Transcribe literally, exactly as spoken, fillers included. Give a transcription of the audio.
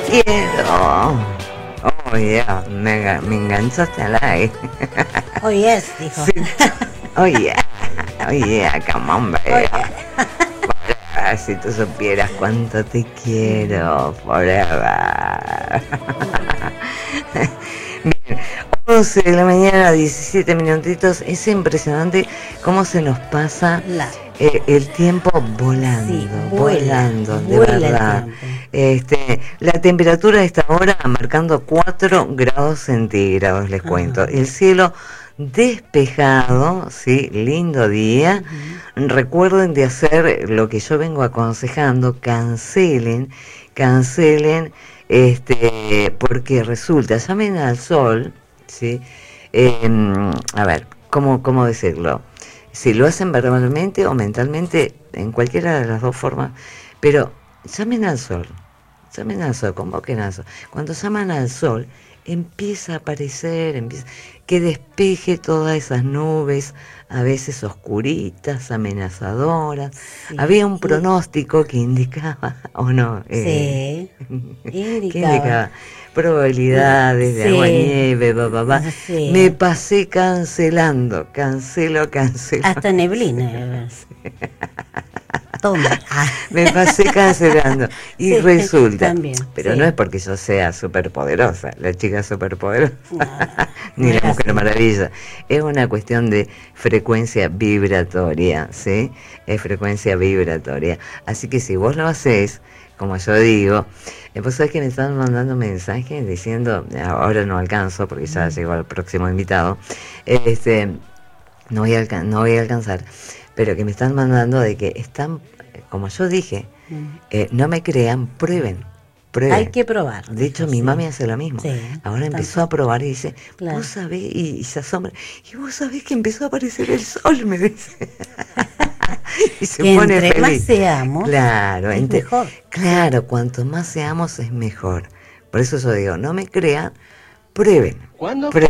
quiero. Oh, yeah, me, enga- me enganchaste al aire. Oh, yes, dijo. Sí. Oh, yeah, oh, yeah, come on, baby. Oh, yeah. Forever, si tú supieras cuánto te quiero, forever. Bien, once de la mañana, diecisiete minutitos. Es impresionante cómo se nos pasa La. eh, el tiempo volando, Sí, vuela, volando, de vuela el verdad. tiempo. Este, la temperatura a esta hora marcando cuatro grados centígrados, les Ajá. cuento. El cielo despejado, sí, lindo día. Ujú. Recuerden de hacer lo que yo vengo aconsejando, cancelen, cancelen, este, porque resulta, llamen al sol, ¿sí? Eh, a ver, ¿cómo, cómo decirlo? Si lo hacen verbalmente o mentalmente, en cualquiera de las dos formas, pero llamen al sol, llamen al sol, convoquen al sol. Cuando llaman al sol, empieza a aparecer, empieza, que despeje todas esas nubes, a veces oscuritas, amenazadoras. Sí. Había un Y- pronóstico que indicaba, o no, eh, Sí, ¿qué indicaba. indicaba? Probabilidades de Sí. agua, nieve, ba, ba, ba. Sí. Me pasé cancelando, cancelo, cancelo. Hasta neblina. Toma. Ah. Me pasé cancelando. Y Sí, resulta, también, pero sí. no es porque yo sea superpoderosa, la chica superpoderosa, No, ni no la era mujer así. maravilla. Es una cuestión de frecuencia vibratoria, ¿sí? Es frecuencia vibratoria. Así que si vos lo haces, como yo digo, eh, vos sabés que me están mandando mensajes diciendo, ahora no alcanzo porque ya llegó el próximo invitado, este, no voy a, alca- no voy a alcanzar, pero que me están mandando de que están, como yo dije, Mm. eh, no me crean, prueben, prueben. Hay que probar. De hecho, dijo, mi sí. mami hace lo mismo. Sí, Ahora empezó tanto. a probar y dice, Claro. vos sabés, y, y se asombra, y vos sabés que empezó a aparecer el sol, me dice. Y se Que pone entre más feliz. seamos, Claro, es ente- mejor. claro, cuanto más seamos es mejor. Por eso yo digo, no me crean, prueben. ¿Cuándo? prueben.